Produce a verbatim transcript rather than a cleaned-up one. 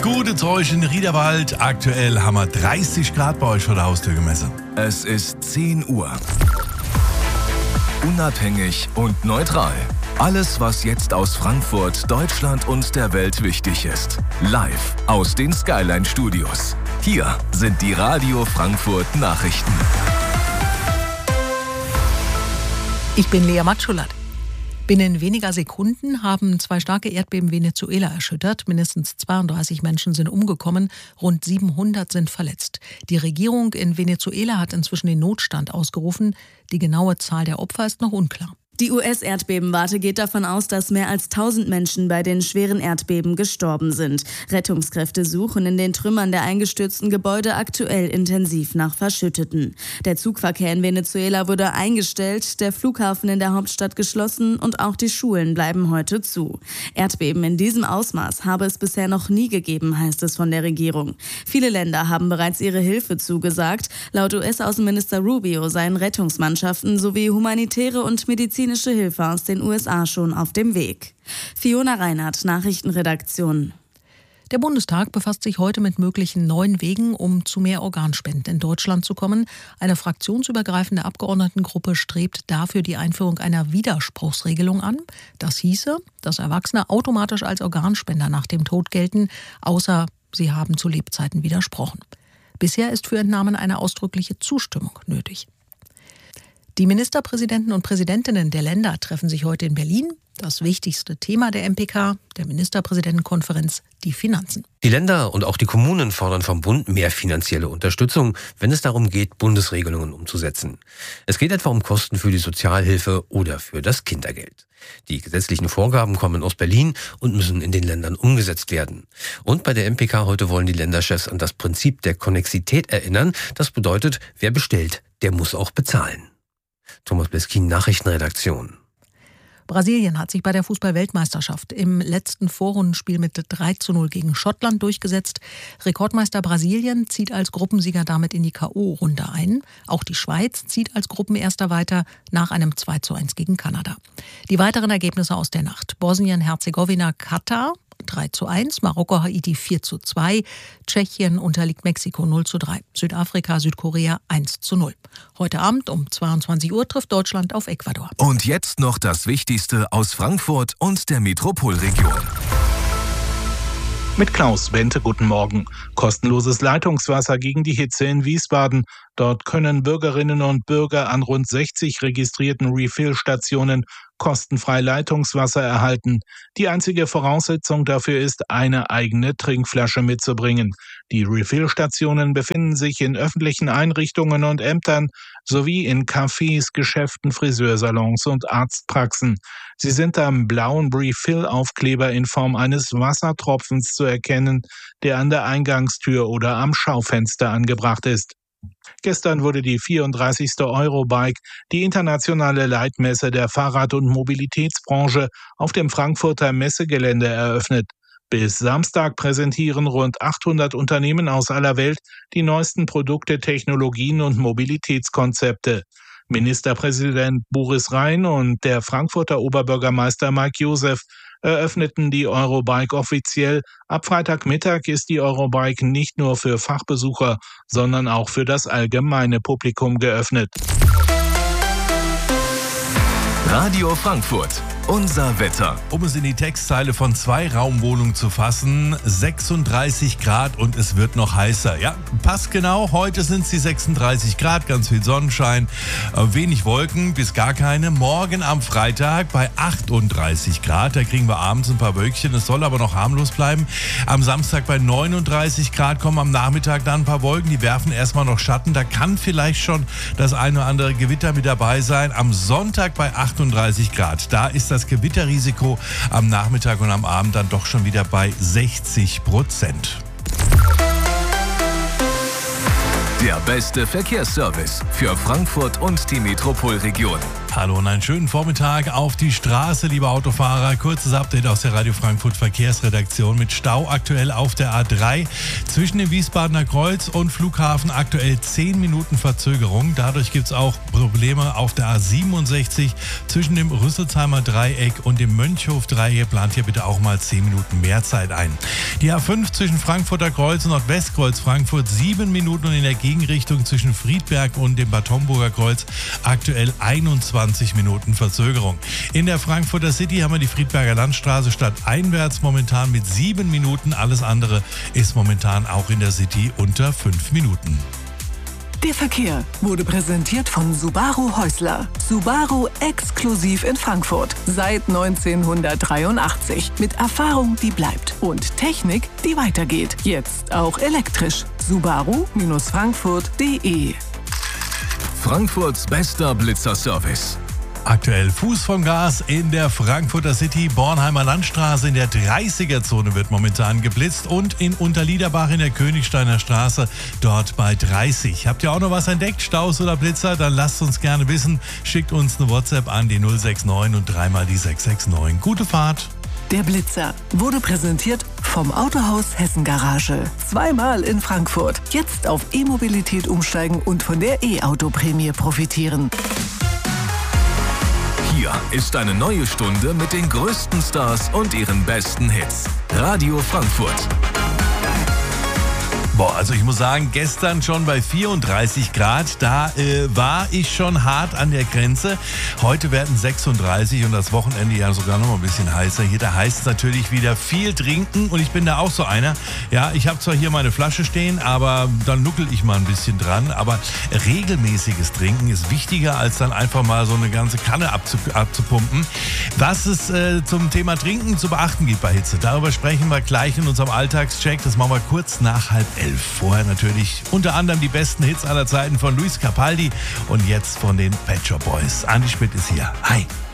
Gute Zeug in Riederwald. Aktuell haben wir dreißig Grad bei euch vor der Haustür gemessen. Es ist zehn Uhr. Unabhängig und neutral. Alles, was jetzt aus Frankfurt, Deutschland und der Welt wichtig ist. Live aus den Skyline Studios. Hier sind die Radio Frankfurt Nachrichten. Ich bin Lea Matschulat. Binnen weniger Sekunden haben zwei starke Erdbeben Venezuela erschüttert. Mindestens zweiunddreißig Menschen sind umgekommen, rund siebenhundert sind verletzt. Die Regierung in Venezuela hat inzwischen den Notstand ausgerufen. Die genaue Zahl der Opfer ist noch unklar. Die U S-Erdbebenwarte geht davon aus, dass mehr als tausend Menschen bei den schweren Erdbeben gestorben sind. Rettungskräfte suchen in den Trümmern der eingestürzten Gebäude aktuell intensiv nach Verschütteten. Der Zugverkehr in Venezuela wurde eingestellt, der Flughafen in der Hauptstadt geschlossen und auch die Schulen bleiben heute zu. Erdbeben in diesem Ausmaß habe es bisher noch nie gegeben, heißt es von der Regierung. Viele Länder haben bereits ihre Hilfe zugesagt. Laut U S-Außenminister Rubio seien Rettungsmannschaften sowie humanitäre und medizinische Hilfe aus den U S A schon auf dem Weg. Fiona Reinhardt, Nachrichtenredaktion. Der Bundestag befasst sich heute mit möglichen neuen Wegen, um zu mehr Organspenden in Deutschland zu kommen. Eine fraktionsübergreifende Abgeordnetengruppe strebt dafür die Einführung einer Widerspruchsregelung an. Das hieße, dass Erwachsene automatisch als Organspender nach dem Tod gelten, außer sie haben zu Lebzeiten widersprochen. Bisher ist für Entnahmen eine ausdrückliche Zustimmung nötig. Die Ministerpräsidenten und Präsidentinnen der Länder treffen sich heute in Berlin. Das wichtigste Thema der M P K, der Ministerpräsidentenkonferenz, die Finanzen. Die Länder und auch die Kommunen fordern vom Bund mehr finanzielle Unterstützung, wenn es darum geht, Bundesregelungen umzusetzen. Es geht etwa um Kosten für die Sozialhilfe oder für das Kindergeld. Die gesetzlichen Vorgaben kommen aus Berlin und müssen in den Ländern umgesetzt werden. Und bei der M P K heute wollen die Länderchefs an das Prinzip der Konnexität erinnern. Das bedeutet, wer bestellt, der muss auch bezahlen. Thomas Bleskin, Nachrichtenredaktion. Brasilien hat sich bei der Fußball-Weltmeisterschaft im letzten Vorrundenspiel mit drei zu null gegen Schottland durchgesetzt. Rekordmeister Brasilien zieht als Gruppensieger damit in die K O-Runde ein. Auch die Schweiz zieht als Gruppenerster weiter nach einem zwei zu eins gegen Kanada. Die weiteren Ergebnisse aus der Nacht: Bosnien-Herzegowina, Katar drei zu eins, Marokko, Haiti vier zu zwei, Tschechien unterliegt Mexiko null zu drei, Südafrika, Südkorea eins zu null. Heute Abend um zweiundzwanzig Uhr trifft Deutschland auf Ecuador. Und jetzt noch das Wichtigste aus Frankfurt und der Metropolregion. Mit Klaus Bente, guten Morgen. Kostenloses Leitungswasser gegen die Hitze in Wiesbaden. Dort können Bürgerinnen und Bürger an rund sechzig registrierten Refill-Stationen kostenfrei Leitungswasser erhalten. Die einzige Voraussetzung dafür ist, eine eigene Trinkflasche mitzubringen. Die Refill-Stationen befinden sich in öffentlichen Einrichtungen und Ämtern sowie in Cafés, Geschäften, Friseursalons und Arztpraxen. Sie sind am blauen Refill-Aufkleber in Form eines Wassertropfens zu erkennen, der an der Eingangstür oder am Schaufenster angebracht ist. Gestern wurde die vierunddreißigste Eurobike, die internationale Leitmesse der Fahrrad- und Mobilitätsbranche, auf dem Frankfurter Messegelände eröffnet. Bis Samstag präsentieren rund achthundert Unternehmen aus aller Welt die neuesten Produkte, Technologien und Mobilitätskonzepte. Ministerpräsident Boris Rhein und der Frankfurter Oberbürgermeister Mike Joseph eröffneten die Eurobike offiziell. Ab Freitagmittag ist die Eurobike nicht nur für Fachbesucher, sondern auch für das allgemeine Publikum geöffnet. Radio Frankfurt. Unser Wetter. Um es in die Textzeile von zwei Raumwohnungen zu fassen, sechsunddreißig Grad und es wird noch heißer. Ja, passt genau. Heute sind es die sechsunddreißig Grad, ganz viel Sonnenschein, wenig Wolken bis gar keine. Morgen am Freitag bei achtunddreißig Grad, da kriegen wir abends ein paar Wölkchen. Es soll aber noch harmlos bleiben. Am Samstag bei neununddreißig Grad kommen am Nachmittag dann ein paar Wolken. Die werfen erstmal noch Schatten. Da kann vielleicht schon das eine oder andere Gewitter mit dabei sein. Am Sonntag bei achtunddreißig Grad, da ist das Gewitterrisiko am Nachmittag und am Abend dann doch schon wieder bei sechzig Prozent. Der beste Verkehrsservice für Frankfurt und die Metropolregion. Hallo und einen schönen Vormittag auf die Straße, liebe Autofahrer. Kurzes Update aus der Radio Frankfurt Verkehrsredaktion mit Stau aktuell auf der A drei zwischen dem Wiesbadener Kreuz und Flughafen aktuell zehn Minuten Verzögerung. Dadurch gibt es auch Probleme auf der A siebenundsechzig zwischen dem Rüsselsheimer Dreieck und dem Mönchhof-Dreieck. Plant hier bitte auch mal zehn Minuten mehr Zeit ein. Die A fünf zwischen Frankfurter Kreuz und Nordwestkreuz Frankfurt sieben Minuten und in der Gegenrichtung zwischen Friedberg und dem Bad Homburger Kreuz aktuell einundzwanzig Minuten Verzögerung. In der Frankfurter City haben wir die Friedberger Landstraße stadteinwärts momentan mit sieben Minuten. Alles andere ist momentan auch in der City unter fünf Minuten. Der Verkehr wurde präsentiert von Subaru Häusler. Subaru exklusiv in Frankfurt. Seit neunzehnhundertdreiundachtzig. Mit Erfahrung, die bleibt. Und Technik, die weitergeht. Jetzt auch elektrisch. Subaru Frankfurt punkt de. Frankfurts bester Blitzerservice. Aktuell Fuß vom Gas in der Frankfurter City. Bornheimer Landstraße in der dreißiger-Zone wird momentan geblitzt und in Unterliederbach in der Königsteiner Straße dort bei dreißig. Habt ihr auch noch was entdeckt, Staus oder Blitzer? Dann lasst uns gerne wissen. Schickt uns eine WhatsApp an die null sechs neun und dreimal die sechs sechs neun. Gute Fahrt! Der Blitzer wurde präsentiert vom Autohaus Hessen Garage. Zweimal in Frankfurt. Jetzt auf E-Mobilität umsteigen und von der E-Auto-Prämie profitieren. Hier ist eine neue Stunde mit den größten Stars und ihren besten Hits. Radio Frankfurt. Boah, also ich muss sagen, gestern schon bei vierunddreißig Grad, da äh, war ich schon hart an der Grenze. Heute werden sechsunddreißig und das Wochenende ja sogar noch mal ein bisschen heißer. Hier, da heißt es natürlich wieder viel trinken und ich bin da auch so einer. Ja, ich habe zwar hier meine Flasche stehen, aber dann nuckel ich mal ein bisschen dran. Aber regelmäßiges Trinken ist wichtiger, als dann einfach mal so eine ganze Kanne abzupumpen. Was es äh, zum Thema Trinken zu beachten gibt bei Hitze, darüber sprechen wir gleich in unserem Alltagscheck. Das machen wir kurz nach halb elf. Vorher natürlich unter anderem die besten Hits aller Zeiten von Luis Capaldi und jetzt von den Pet Shop Boys. Andi Schmidt ist hier. Hi.